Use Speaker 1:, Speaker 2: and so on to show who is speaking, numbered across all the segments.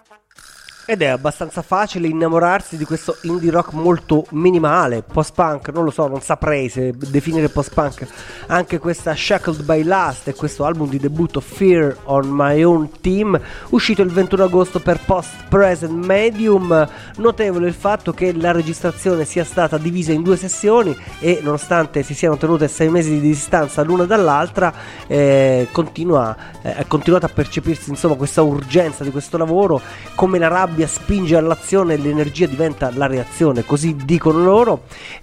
Speaker 1: Ed è abbastanza facile innamorarsi di questo indie rock molto minimale, post-punk, non lo so, non saprei se definire post-punk anche questa Shackled by Lust e questo album di debutto Fear on My Own Team, uscito il 21 agosto per Post Present Medium. Notevole il fatto che la registrazione sia stata divisa in 2 sessioni e nonostante si siano tenute 6 mesi di distanza l'una dall'altra, è continuata a percepirsi insomma questa urgenza di questo lavoro, come la rabbia spinge all'azione e l'energia diventa la reazione, così dicono loro.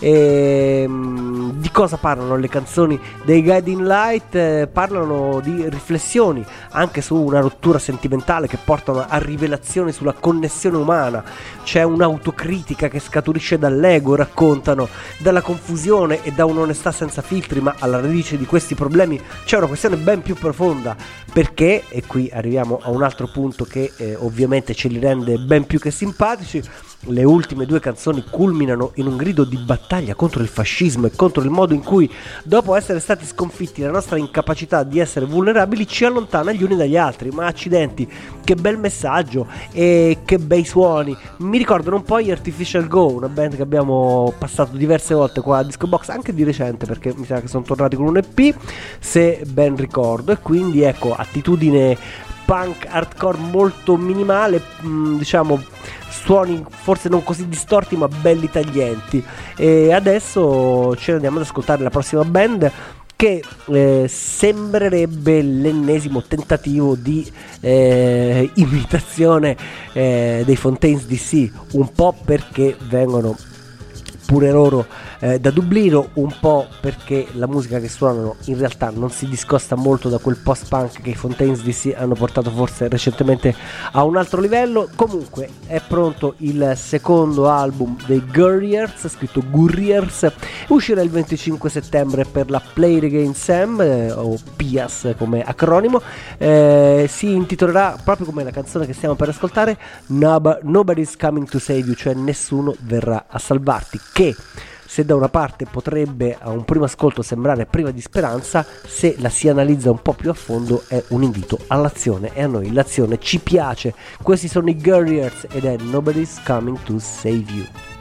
Speaker 1: Di cosa parlano le canzoni dei Guiding Light? Parlano di riflessioni anche su una rottura sentimentale che portano a rivelazioni sulla connessione umana. C'è un'autocritica che scaturisce dall'ego, raccontano, dalla confusione e da un'onestà senza filtri, ma alla radice di questi problemi c'è una questione ben più profonda, perché, e qui arriviamo a un altro punto che ovviamente ce li rende ben più che simpatici, le ultime 2 canzoni culminano in un grido di battaglia contro il fascismo e contro il modo in cui, dopo essere stati sconfitti, la nostra incapacità di essere vulnerabili ci allontana gli uni dagli altri. Ma accidenti, che bel messaggio e che bei suoni, mi ricordano un po' gli Artificial Go, una band che abbiamo passato diverse volte qua a Disco Box, anche di recente, perché mi sa che sono tornati con un EP, se ben ricordo. E quindi ecco, attitudine punk hardcore molto minimale, diciamo suoni forse non così distorti ma belli taglienti. E adesso ci andiamo ad ascoltare la prossima band, che sembrerebbe l'ennesimo tentativo di imitazione dei Fontaines DC, un po' perché vengono pure loro da Dublino, un po' perché la musica che suonano in realtà non si discosta molto da quel post-punk che i Fontaines DC hanno portato forse recentemente a un altro livello. Comunque è pronto il secondo album dei Gurriers, scritto Gurriers, uscirà il 25 settembre per la Play It Again Sam, o PIAS come acronimo. Si intitolerà proprio come la canzone che stiamo per ascoltare, Nobody's Coming to Save You, cioè nessuno verrà a salvarti, che se da una parte potrebbe a un primo ascolto sembrare priva di speranza, se la si analizza un po' più a fondo è un invito all'azione, e a noi l'azione ci piace. Questi sono i Gurriers ed è Nobody's Coming to Save You.